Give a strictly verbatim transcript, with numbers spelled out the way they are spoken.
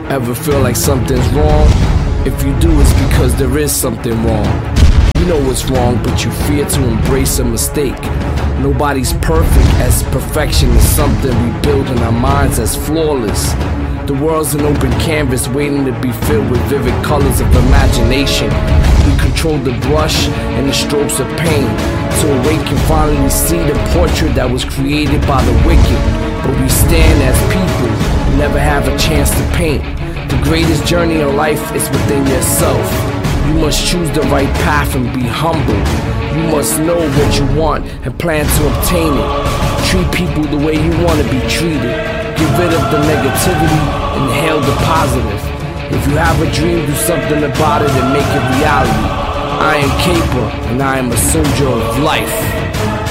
Ever feel like something's wrong? If you do, it's because there is something wrong. You know what's wrong, but you fear to embrace a mistake. Nobody's perfect, as perfection is something we build in our minds as flawless. The world's an open canvas waiting to be filled with vivid colors of imagination. We control the brush and the strokes of pain, to awaken finally see the portrait that was created by the wicked. But we stand as people who never have a chance to paint. The greatest journey in life is within yourself. You must choose the right path and be humble. You must know what you want and plan to obtain it. Treat people the way you want to be treated. Get rid of the negativity and inhale the positive. If you have a dream, do something about it and make it reality. I am Caper, and I am a soldier of life.